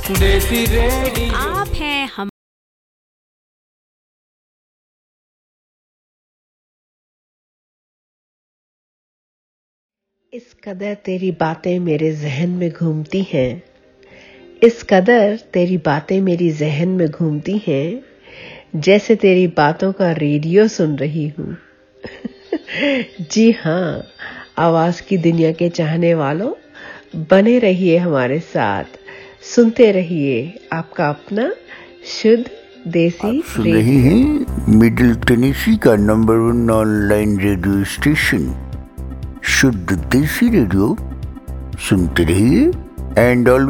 देसी रेडियो। आप हैं हम। इस कदर तेरी बातें मेरे जहन में घूमती हैं, इस कदर तेरी बातें मेरी जहन में घूमती हैं, जैसे तेरी बातों का रेडियो सुन रही हूँ। जी हाँ, आवाज की दुनिया के चाहने वालों, बने रहिए हमारे साथ, सुनते रहिए आपका अपना शुद्ध देसी आप सुन रहे हैं मिडिल टेनेसी का नंबर 1 ऑनलाइन रेडियो स्टेशन शुद्ध देसी रेडियो। सुनते रहिए एंड